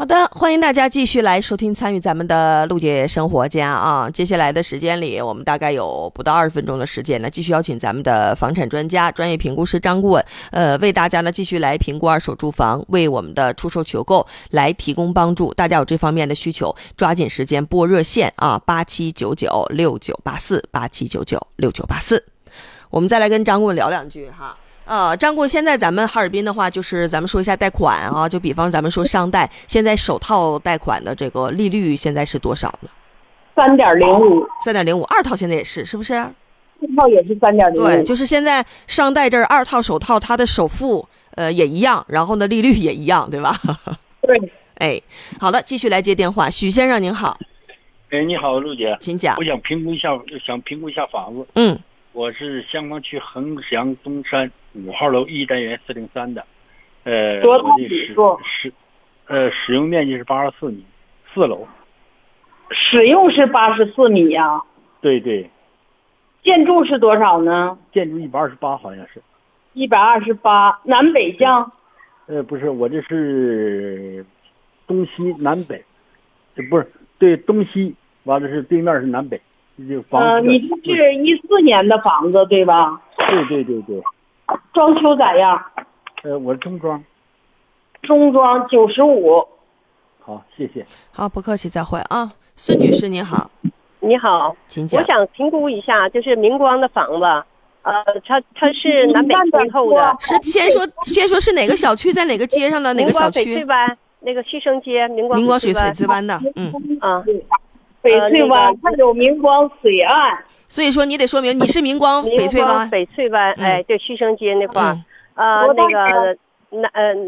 的，欢迎大家继续来收听参与咱们的陆姐生活家啊！接下来的时间里，我们大概有不到20分钟的时间呢，继续邀请咱们的房产专家、专业评估师张顾问，为大家呢继续来评估二手住房，为我们的出售求购来提供帮助。大家有这方面的需求，抓紧时间拨热线啊，87996984，87996984。我们再来跟张顾问聊两句哈。张顾问，现在咱们哈尔滨的话，就是咱们说一下贷款啊，就比方咱们说商贷，现在首套贷款的这个利率现在是多少呢 ？3.05， 二套现在也是不是？ 一套也是3.05。 对，就是现在商贷这儿二套首套，它的首付也一样，然后呢利率也一样，对吧？ 对。 哎，好的，继续来接电话，许先生您好。 哎，你好，陆姐， 请讲。 我想评估一下房子。我是香坊区衡祥东山5号楼1单元403的， 多大米数？ 使用面积是84米，4楼。 使用是84米呀？ 对对。 建筑是多少呢？ 建筑128，好像是。 128，南北向？ 不是，我这是东西南北，不是，对，东西，完了是对面是南北。你这是 14年的房子对吧？ 对。 装修咋样？ 我是中装 95。 好，谢谢。 好，不客气，再会啊。孙女士您好。 你好， 请讲。 我想评估一下，就是明光的房子，它是南北通透的。 是先说是哪个小区，在哪个街上的哪个小区？ 明光翡翠湾那个旭升街，明光翡翠湾的， 翡翠湾它有明光水岸， 所以说你得说明你是明光翡翠湾。 翡翠湾，哎，对，旭升街那块儿，那个